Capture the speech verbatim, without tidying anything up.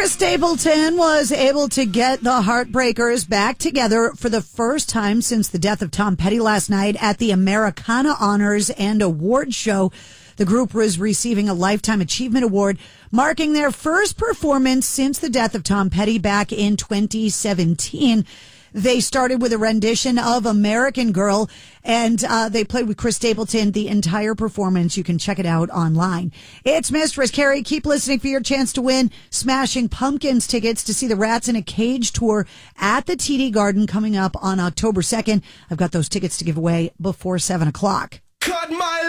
Chris Stapleton was able to get the Heartbreakers back together for the first time since the death of Tom Petty last night at the Americana Honors and Awards Show. The group was receiving a Lifetime Achievement Award, marking their first performance since the death of Tom Petty back in twenty seventeen. They started with a rendition of American Girl, and uh, they played with Chris Stapleton the entire performance. You can check it out online. It's Mistress Carrie. Keep listening for your chance to win Smashing Pumpkins tickets to see the Rats in a Cage tour at the T D Garden coming up on October second. I've got those tickets to give away before seven o'clock. Cut my